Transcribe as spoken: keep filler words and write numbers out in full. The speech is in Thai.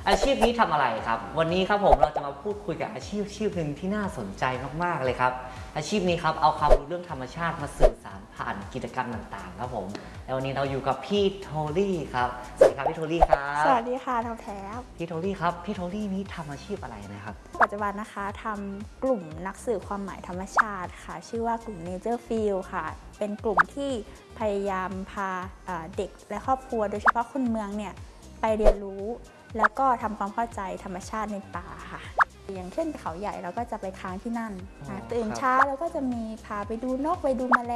อาชีพนี้ทำอะไรครับวันนี้ครับผมเราจะมาพูดคุยกับอาชีพอาชีพหนึ่งที่น่าสนใจมากๆเลยครับอาชีพนี้ครับเอาความรู้เรื่องธรรมชาติมาสื่อสารผ่านกิจกรรมต่างๆครับผมแล้ววันนี้เราอยู่กับพี่โทลี่ครับสวัสดีครับพี่โทลี่ครับสวัสดีค่ะทอแท้พี่โทลี่ครับพี่โทลี่นี้ทำอาชีพอะไรนะครับปัจจุบันนะคะทำกลุ่มนักสื่อความหมายธรรมชาติค่ะชื่อว่ากลุ่ม Nature Field ค่ะเป็นกลุ่มที่พยายามพาเด็กและครอบครัวโดยเฉพาะคนเมืองเนี่ยไปเรียนรู้แล้วก็ทำความเข้าใจธรรมชาติในป่าค่ะอย่างเช่นเขาใหญ่เราก็จะไปค้างที่นั่นตื่นเช้าเราก็จะมีพาไปดูนกไปดูแมล